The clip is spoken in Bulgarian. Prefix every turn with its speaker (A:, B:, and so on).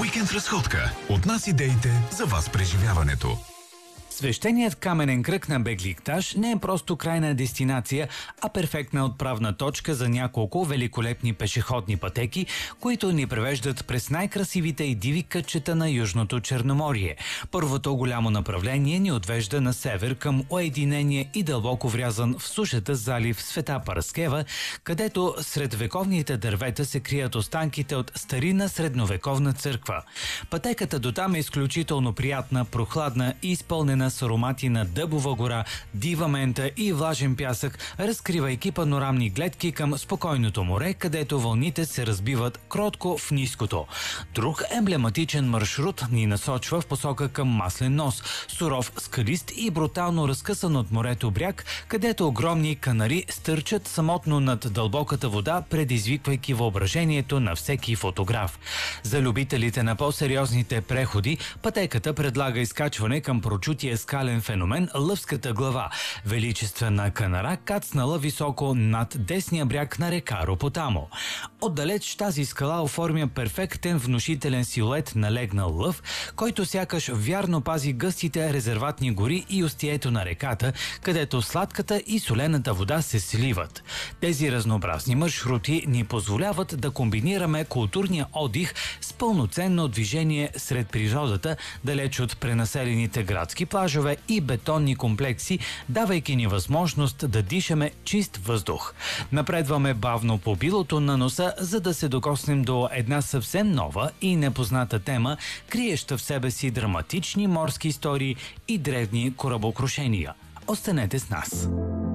A: Уикенд разходка. От нас идеите за вас преживяването.
B: Свещеният каменен кръг на Бегликташ не е просто крайна дестинация, а перфектна отправна точка за няколко великолепни пешеходни пътеки, които ни превеждат през най-красивите и диви кътчета на Южното Черноморие. Първото голямо направление ни отвежда на север към уединение и дълбоко врязан в сушата залив Света Параскева, където сред вековните дървета се крият останките от старина средновековна църква. Пътеката до там е изключително приятна, прохладна и изпълнена с аромати на дъбова гора, дива мента и влажен пясък, разкривайки панорамни гледки към спокойното море, където вълните се разбиват кротко в ниското. Друг емблематичен маршрут ни насочва в посока към Маслен нос, суров, скалист и брутално разкъсан от морето бряг, където огромни канари стърчат самотно над дълбоката вода, предизвиквайки въображението на всеки фотограф. За любителите на по-сериозните преходи, пътеката предлага изкачване към прочутия скален феномен Лъвската глава, величествена канара, кацнала високо над десния бряг на река Ропотамо. Отдалеч тази скала оформя перфектен внушителен силует на легнал лъв, който сякаш вярно пази гъстите резерватни гори и устието на реката, където сладката и солената вода се сливат. Тези разнообразни маршрути ни позволяват да комбинираме културния отдих с пълноценно движение сред природата, далеч от пренаселените градски плажове и бетонни комплекси, давайки ни възможност да дишаме чист въздух. Напредваме бавно по билото на носа, за да се докоснем до една съвсем нова и непозната тема, криеща в себе си драматични морски истории и древни корабокрушения. Останете с нас!